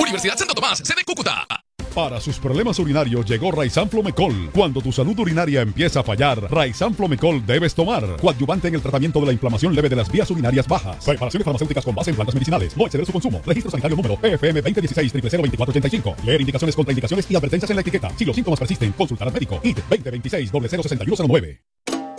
Universidad Santo Tomás, sede Cúcuta. Para sus problemas urinarios llegó Raizan Flomecol. Cuando tu salud urinaria empieza a fallar, Raizan Flomecol debes tomar. Coadyuvante en el tratamiento de la inflamación leve de las vías urinarias bajas. Preparaciones farmacéuticas con base en plantas medicinales. No exceder su consumo. Registro sanitario número PFM 2016-002485. Leer indicaciones, contraindicaciones y advertencias en la etiqueta. Si los síntomas persisten, consultar al médico. IT 2026-006109.